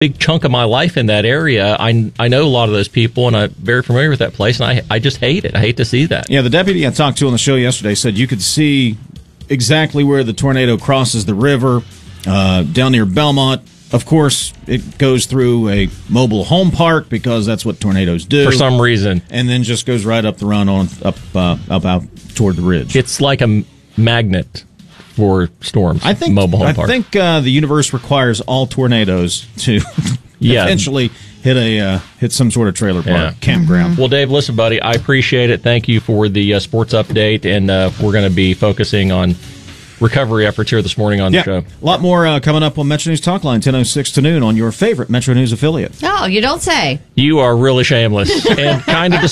big chunk of my life in that area. I know a lot of those people, and I'm very familiar with that place, and I just hate it. I hate to see that. Yeah, the deputy I talked to on the show yesterday said you could see exactly where the tornado crosses the river, down near Belmont. Of course, it goes through a mobile home park because that's what tornadoes do. For some reason. And then just goes right up the run on up out toward the ridge. It's like a magnet for storms. I think mobile home park. I think the universe requires all tornadoes to eventually hit some sort of trailer park, campground. Well, Dave, listen, buddy, I appreciate it. Thank you for the sports update, and we're going to be focusing on recovery efforts here this morning on the show. A lot more coming up on Metro News Talk Line, 10:06 to noon on your favorite Metro News affiliate. Oh, you don't say. You are really shameless and kind of